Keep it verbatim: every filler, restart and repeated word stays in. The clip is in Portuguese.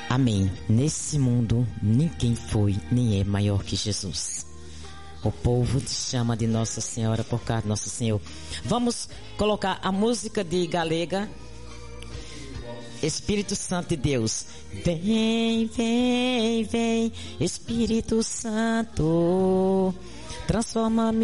Amém. Nesse mundo, ninguém foi nem é maior que Jesus. O povo te chama de Nossa Senhora por causa de Nosso Senhor. Vamos colocar a música de Galega. Espírito Santo de Deus. Vem, vem, vem, Espírito Santo, transforma-me